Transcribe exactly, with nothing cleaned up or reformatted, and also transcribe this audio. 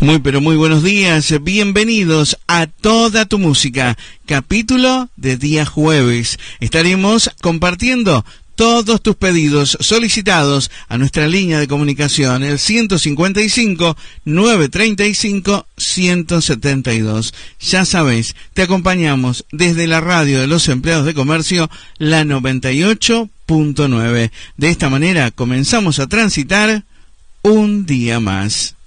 Muy pero muy buenos días, bienvenidos a Toda tu Música, capítulo de día jueves. Estaremos compartiendo todos tus pedidos solicitados a nuestra línea de comunicación, el ciento cincuenta y cinco, novecientos treinta y cinco, ciento setenta y dos. Ya sabes, te acompañamos desde la radio de los empleados de comercio, la noventa y ocho punto nueve. De esta manera comenzamos a transitar un día más.